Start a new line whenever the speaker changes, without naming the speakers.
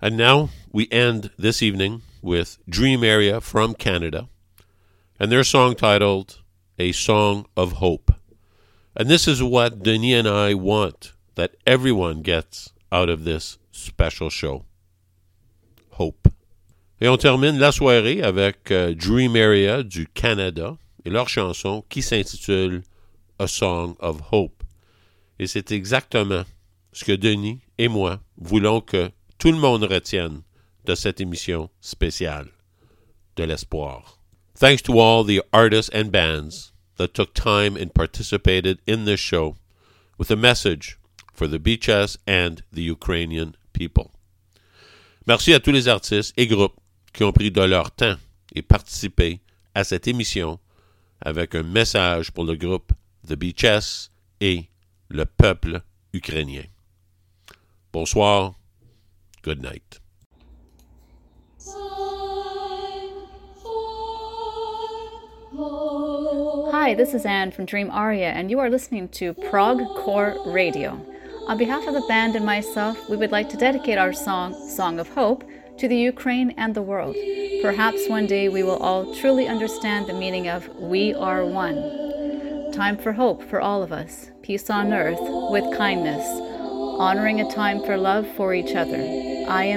And now we end this evening with Dream Area from Canada and their song titled A Song of Hope. And this is what Denis and I want that everyone gets out of this special show. Hope. Et on termine la soirée avec Dream Area du Canada et leur chanson qui s'intitule A Song of Hope. Et c'est exactement ce que Denis et moi voulons que tout le monde retienne de cette émission spéciale de l'espoir. Thanks to all the artists and bands that took time and participated in this show with a message for the Beaches and the Ukrainian people. Merci à tous les artistes et groupes qui ont pris de leur temps et participé à cette émission avec un message pour le groupe The Beaches et le peuple ukrainien. Bonsoir. Good night.
Hi, this is Anne from Dream Aria, and you are listening to Prog Core Radio. On behalf of the band and myself, we would like to dedicate our song, Song of Hope, to the Ukraine and the world. Perhaps one day we will all truly understand the meaning of We Are One. Time for hope for all of us, peace on earth with kindness, honoring a time for love for each other. I am